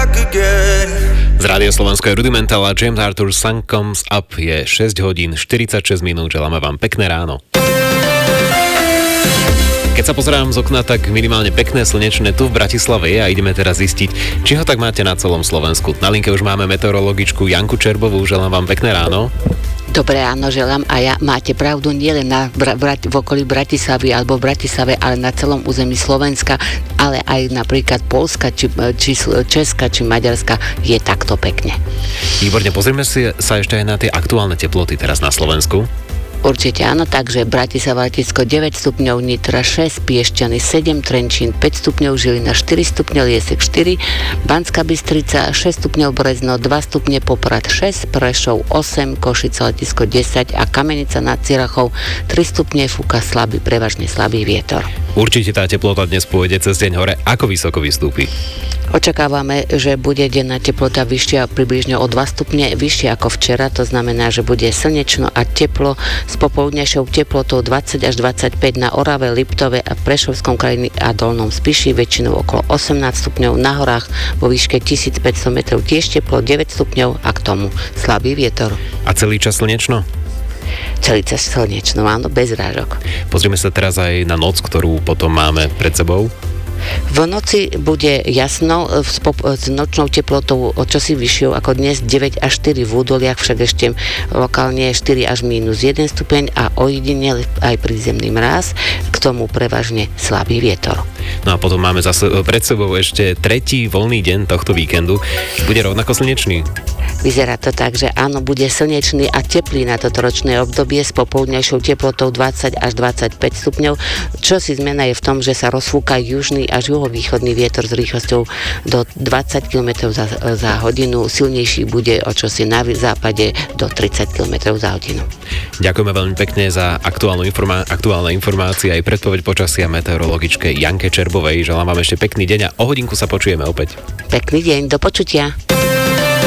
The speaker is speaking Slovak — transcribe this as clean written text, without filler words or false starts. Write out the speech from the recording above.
back again. Z Rádia Slovensko je Rudimental a James Arthur Sun Comes Up. Je 6 hodín 46 minút. Želáme vám pekné ráno. Keď sa pozerám z okna, tak minimálne pekné slnečné tu v Bratislave je a ideme teraz zistiť, či ho tak máte na celom Slovensku. Na linke už máme meteorologičku Janku Čerbovú. Želám vám pekné ráno. Dobré ráno želám a ja máte pravdu, nielen v okolí Bratislavy alebo v Bratislave, ale na celom území Slovenska, ale aj napríklad Poľska, či Česka, či Maďarska je takto pekne. Výborne, pozrime si sa ešte aj na tie aktuálne teploty teraz na Slovensku. Určite áno, takže Bratislava Letisko 9 stupňov, Nitra 6, Piešťany 7, Trenčín 5 stupňov, Žilina 4 stupňov, Liesek 4, Banská Bystrica 6 stupňov, Brezno 2 stupne, Poprad 6, Prešov 8, Košice Letisko 10 a Kamenica nad Cirachou 3 stupne, fúka slabý, prevažne slabý vietor. Určite tá teplota dnes pôjde cez deň hore. Ako vysoko vystúpi? Očakávame, že bude denná teplota vyššia približne o 2 stupne vyššia ako včera, to znamená, že bude slnečno a teplo s popoludnejšou teplotou 20 až 25 na Orave, Liptove a Prešovskom kraji a Dolnom Spiši, väčšinou okolo 18 stupňov, na horách vo výške 1500 metrov tiež teplo 9 stupňov a k tomu slabý vietor. A celý čas slnečno? Celý čas slnečno, áno, bez rážok. Pozrime sa teraz aj na noc, ktorú potom máme pred sebou. V noci bude jasno s nočnou teplotou o čosi vyššou ako dnes 9 až 4 v údoliach, však ešte lokálne 4 až minus 1 stupeň a ojedinele aj prízemný mráz, k tomu prevažne slabý vietor. No a potom máme zase pred sebou ešte tretí voľný deň tohto víkendu. Bude rovnako slnečný. Vyzerá to tak, že áno, bude slnečný a teplý na toto ročné obdobie s popoludnejšou teplotou 20 až 25 stupňov. Čo si zmena je v tom, že sa rozfúka južný až juhovýchodný vietor s rýchlosťou do 20 km za hodinu. Silnejší bude o čosi na západe do 30 km za hodinu. Ďakujeme veľmi pekne za aktuálne informácie aj predpoveď počasia meteorologičke Janke Čerbovej. Želám vám ešte pekný deň a o hodinku sa počujeme opäť. Pekný deň, do počutia.